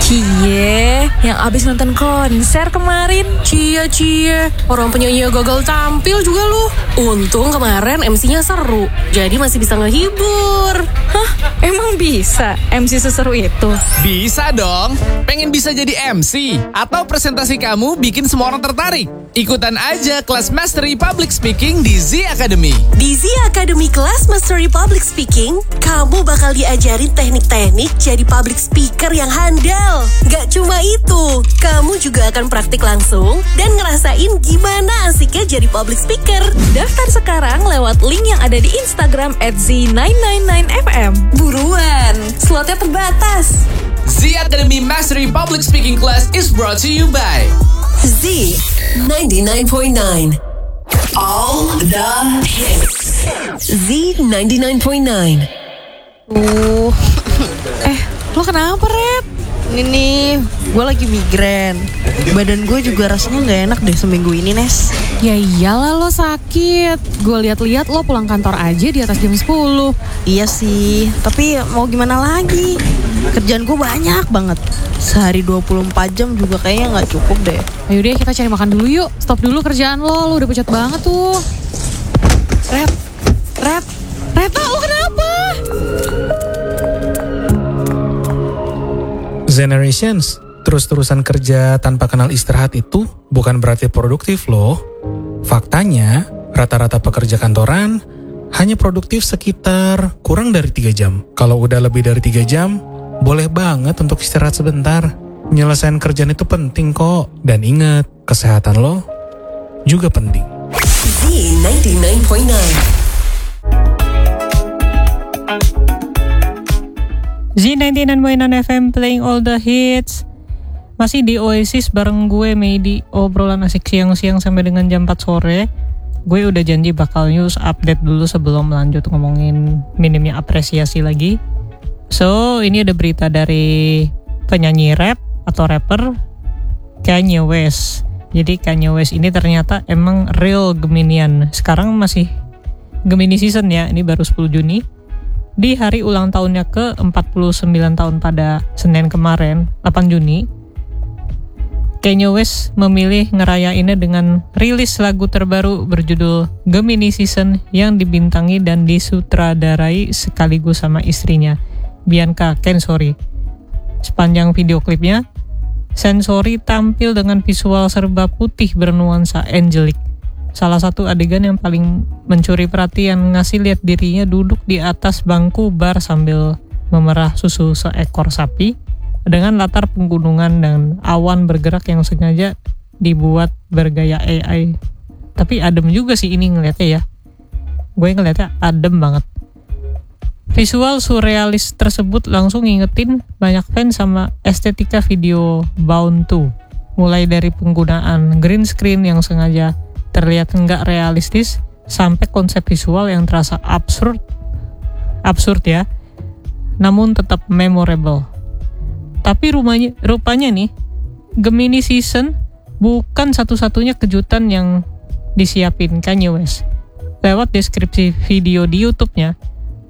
Cie, yang abis nonton konser kemarin. Cie, orang penyanyi gagal tampil juga lu. Untung kemarin MC-nya seru, jadi masih bisa ngehibur. Hah? Emang bisa MC seseru itu? Bisa dong. Pengen bisa jadi MC? Atau presentasi kamu bikin semua orang tertarik? Ikutan aja kelas Mastery Public Speaking di Z Academy. Di Z Academy kelas Mastery Public Speaking, kamu bakal diajarin teknik-teknik jadi public speaker yang handal. Gak cuma itu, kamu juga akan praktik langsung dan ngerasain gimana asiknya jadi public speaker. Daftar sekarang lewat link yang ada di Instagram @z999fm. Buruan, slotnya terbatas. Z Academy Mastery Public Speaking Class is brought to you by Z 99.9. All the hits. Z 99.9. Lo kenapa, Red? Ini nih, gue lagi migrain. Badan gue juga rasanya gak enak deh seminggu ini, Nes. Ya iyalah lo sakit. Gue lihat-lihat lo pulang kantor aja di atas jam 10. Iya sih, tapi mau gimana lagi? Kerjaan gue banyak banget. Sehari 24 jam juga kayaknya gak cukup deh. Ayo deh kita cari makan dulu yuk. Stop dulu kerjaan lo udah pucat banget tuh. Red, Reta, lo kenapa? Generations, terus-terusan kerja tanpa kenal istirahat itu bukan berarti produktif loh. Faktanya, rata-rata pekerja kantoran hanya produktif sekitar kurang dari 3 jam. Kalau udah lebih dari 3 jam, boleh banget untuk istirahat sebentar. Nyelesain kerjaan itu penting kok. Dan ingat, kesehatan lo juga penting. Z 99.9. Z99.9 FM playing all the hits. Masih di Oasis bareng gue Medi. Obrolan asik siang-siang sampai dengan jam 4 sore. Gue udah janji bakal news update dulu sebelum lanjut ngomongin minimnya apresiasi lagi. So ini ada berita dari penyanyi rap atau rapper Kanye West. Jadi Kanye West ini ternyata emang real Geminian. Sekarang masih Gemini season ya. Ini baru 10 Juni. Di hari ulang tahunnya ke-49 tahun pada Senin kemarin, 8 Juni, Kanye West memilih ngerayainnya dengan rilis lagu terbaru berjudul Gemini Season yang dibintangi dan disutradarai sekaligus sama istrinya, Bianca Censori. Sepanjang video klipnya, Censori tampil dengan visual serba putih bernuansa angelic. Salah satu adegan yang paling mencuri perhatian ngasih lihat dirinya duduk di atas bangku bar sambil memerah susu seekor sapi dengan latar pegunungan dan awan bergerak yang sengaja dibuat bergaya AI. Tapi adem juga sih ini ngeliatnya ya. Gue ngeliatnya adem banget. Visual surrealis tersebut langsung ngingetin banyak fans sama estetika video Bound 2. Mulai dari penggunaan green screen yang sengaja terlihat enggak realistis sampai konsep visual yang terasa absurd ya, namun tetap memorable. Tapi rupanya nih Gemini Season bukan satu-satunya kejutan yang disiapin Kanye West. Lewat deskripsi video di YouTube-nya,